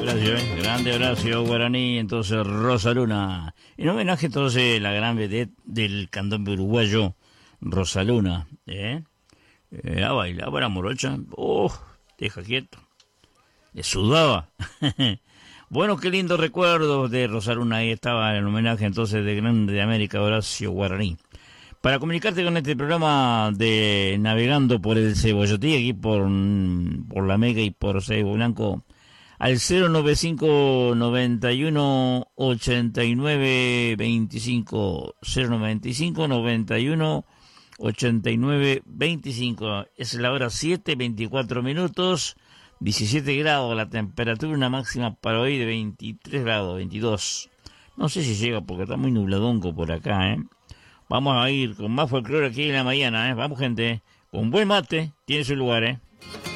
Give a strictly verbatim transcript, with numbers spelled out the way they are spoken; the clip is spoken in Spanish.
Horacio, ¿eh? Grande Horacio Guaraní, entonces Rosa Luna. En homenaje entonces a la gran vedette del candombe uruguayo, Rosa Luna, ¿eh? eh a bailar para morocha. Oh, deja quieto. Le sudaba. Bueno, qué lindo recuerdo de Rosa Luna. Ahí estaba el homenaje entonces de Grande de América, Horacio Guaraní. Para comunicarte con este programa de Navegando por el Cebollotí, aquí por, por La Mega y por Cebo Blanco, al cero noventa y cinco, noventa y uno, ochenta y nueve, veinticinco, cero noventa y cinco, noventa y uno, ochenta y nueve, veinticinco. Es la hora siete, veinticuatro minutos, diecisiete grados la temperatura, una máxima para hoy de veintitrés grados, veintidós. No sé si llega porque está muy nubladonco por acá, ¿eh? Vamos a ir con más folclore aquí en la mañana, ¿eh? Vamos, gente. Con buen mate, tiene su lugar, ¿eh?